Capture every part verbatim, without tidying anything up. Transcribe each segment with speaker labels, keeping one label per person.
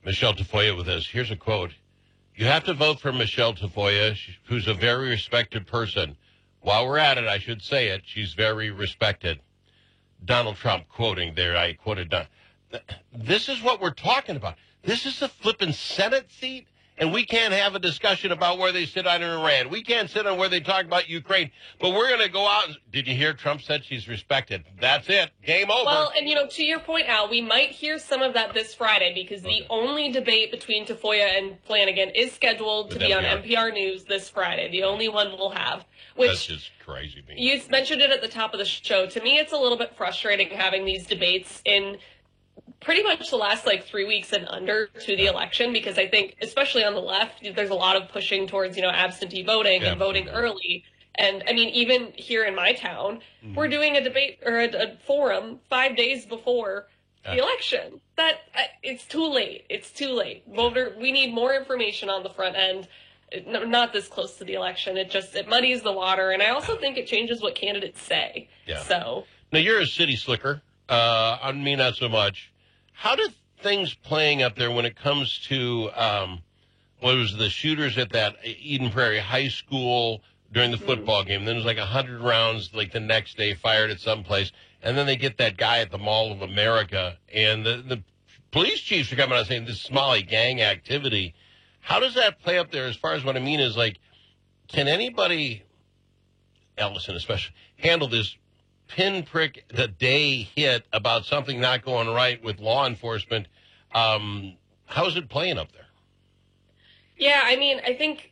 Speaker 1: Michelle Tafoya with us. Here's a quote. You have to vote for Michelle Tafoya, who's a very respected person. While we're at it, I should say it. She's very respected. Donald Trump quoting there. I quoted Don. This is what we're talking about. This is the flipping Senate seat, and we can't have a discussion about where they sit on Iran. We can't sit on where they talk about Ukraine. But we're going to go out. And, did you hear Trump said she's respected? That's it. Game over.
Speaker 2: Well, and, you know, to your point, Al, we might hear some of that this Friday because okay. the only debate between Tafoya and Flanagan is scheduled to With be N P R. On N P R News this Friday, the only one we'll have. Which
Speaker 1: That's just crazy. Man.
Speaker 2: You mentioned it at the top of the show. To me, it's a little bit frustrating having these debates in pretty much the last like three weeks and under to the election, because I think, especially on the left, there's a lot of pushing towards, you know, absentee voting yeah, and voting absolutely. early. And I mean, even here in my town, mm-hmm. we're doing a debate or a, a forum five days before the uh, election. That uh, it's too late. It's too late. Voter, we need more information on the front end. No, not this close to the election. It just it muddies the water, and I also think it changes what candidates say. Yeah. So
Speaker 1: now you're a city slicker. Uh, I mean, not so much. How do things playing up there when it comes to um, what was the shooters at that Eden Prairie High School during the football game? Then there's like a hundred rounds like the next day fired at some place, and then they get that guy at the Mall of America, and the, the police chiefs are coming out saying this is Somali gang activity. How does that play up there? As far as what I mean is, like, can anybody, Ellison especially, handle this pinprick the day hit about something not going right with law enforcement? Um, how is it playing up there?
Speaker 2: Yeah, I mean, I think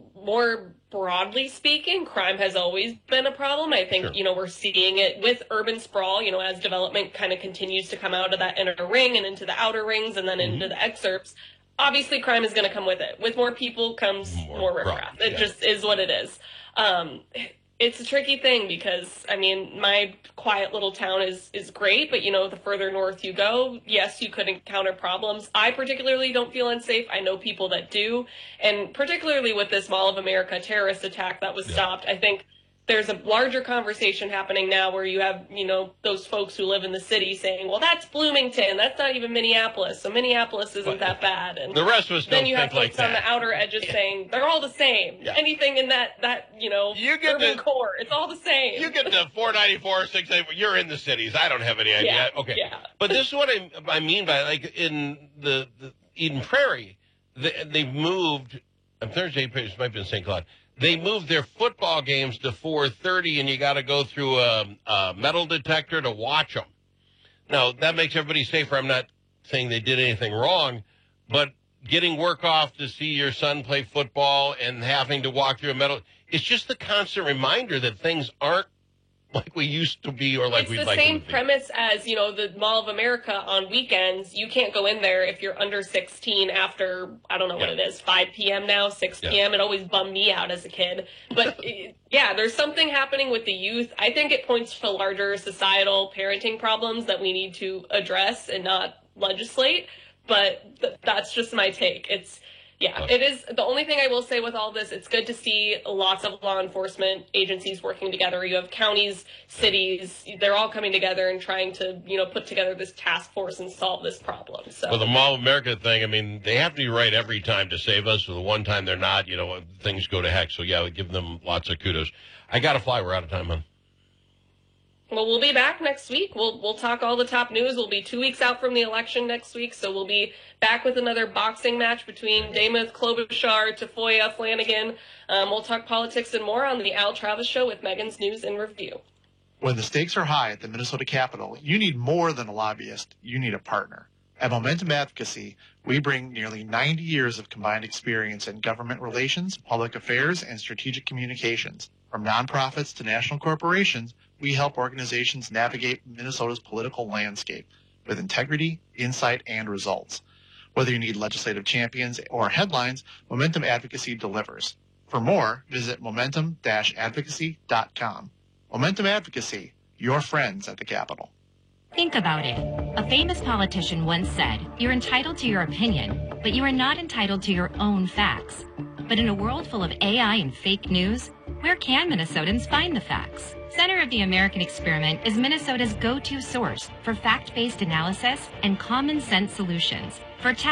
Speaker 2: more broadly speaking, crime has always been a problem. I think, sure. you know, we're seeing it with urban sprawl, you know, as development kind of continues to come out of that inner ring and into the outer rings and then mm-hmm. into the excerpts. Obviously, crime is going to come with it. With more people comes more, more riffraff. It yeah. just is what it is. Um, it's a tricky thing because, I mean, my quiet little town is, is great, but, you know, the further north you go, yes, you could encounter problems. I particularly don't feel unsafe. I know people that do. And particularly with this Mall of America terrorist attack that was yeah. stopped, I think there's a larger conversation happening now where you have, you know, those folks who live in the city saying, well, that's Bloomington. That's not even Minneapolis. So Minneapolis isn't that bad. And
Speaker 1: the rest of us don't
Speaker 2: then you have
Speaker 1: think
Speaker 2: folks
Speaker 1: like
Speaker 2: on
Speaker 1: that.
Speaker 2: the outer edges saying they're all the same. Yeah. Anything in that, that you know,
Speaker 1: you get
Speaker 2: urban
Speaker 1: to,
Speaker 2: core, it's all the same.
Speaker 1: You get to four ninety-four, six eighty-four, you're in the cities. I don't have any idea.
Speaker 2: Yeah.
Speaker 1: Okay.
Speaker 2: Yeah.
Speaker 1: But this is what I, I mean by, like, in the, the Eden Prairie, they, they've moved, on Thursday, it might be in Saint Cloud, they moved their football games to four thirty, and you got to go through a, a metal detector to watch them. Now, that makes everybody safer. I'm not saying they did anything wrong, but getting work off to see your son play football and having to walk through a metal, it's just the constant reminder that things aren't like we used to be or like
Speaker 2: it's
Speaker 1: we'd
Speaker 2: the
Speaker 1: like to be.
Speaker 2: same premise as, you know, the Mall of America on weekends. You can't go in there if you're under sixteen after, I don't know yeah. what it is, five p.m. now, six p.m. Yeah. It always bummed me out as a kid. But, yeah, there's something happening with the youth. I think it points to larger societal parenting problems that we need to address and not legislate. But th- that's just my take. It's Yeah, it is. The only thing I will say with all this, it's good to see lots of law enforcement agencies working together. You have counties, cities, they're all coming together and trying to, you know, put together this task force and solve this problem. So,
Speaker 1: well, the Mall of America thing, I mean, they have to be right every time to save us. So the one time they're not, you know, things go to heck. So, yeah, we give them lots of kudos. I got to fly. We're out of time, hon.
Speaker 2: Well, we'll be back next week. We'll we'll talk all the top news. We'll be two weeks out from the election next week, so we'll be back with another boxing match between Demuth, Klobuchar, Tafoya, Flanagan. Um, we'll talk politics and more on the Al Travis Show with Megan's News and Review.
Speaker 3: When the stakes are high at the Minnesota Capitol, you need more than a lobbyist. You need a partner. At Momentum Advocacy, we bring nearly ninety years of combined experience in government relations, public affairs, and strategic communications. From nonprofits to national corporations, we help organizations navigate Minnesota's political landscape with integrity, insight, and results. Whether you need legislative champions or headlines, Momentum Advocacy delivers. For more, visit momentum dash advocacy dot com. Momentum Advocacy, your friends at the Capitol.
Speaker 4: Think about it. A famous politician once said, "You're entitled to your opinion, but you are not entitled to your own facts." But in a world full of A I and fake news, where can Minnesotans find the facts? Center of the American Experiment is Minnesota's go-to source for fact-based analysis and common sense solutions for